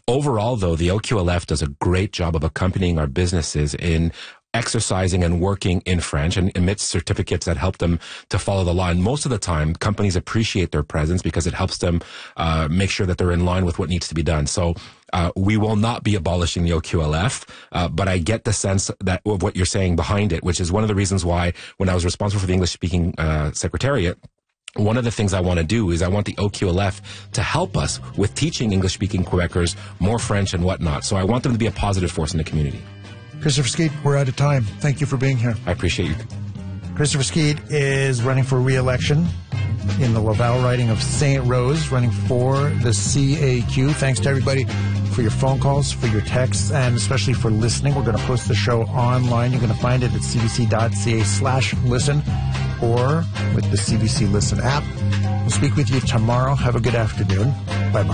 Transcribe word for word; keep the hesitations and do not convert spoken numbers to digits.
Overall, though, the O Q L F does a great job of accompanying our businesses in exercising and working in French and emits certificates that help them to follow the law. And most of the time, companies appreciate their presence because it helps them uh, make sure that they're in line with what needs to be done. So uh, we will not be abolishing the O Q L F, uh, but I get the sense that of what you're saying behind it, which is one of the reasons why when I was responsible for the English-speaking uh, Secretariat, one of the things I want to do is I want the O Q L F to help us with teaching English-speaking Quebecers more French and whatnot. So I want them to be a positive force in the community. Christopher Skeete, we're out of time. Thank you for being here. I appreciate you. Christopher Skeete is running for re-election in the Laval riding of Saint Rose, running for the C A Q. Thanks to everybody for your phone calls, for your texts, and especially for listening. We're going to post the show online. You're going to find it at cbc.ca slash listen or with the C B C Listen app. We'll speak with you tomorrow. Have a good afternoon. Bye-bye.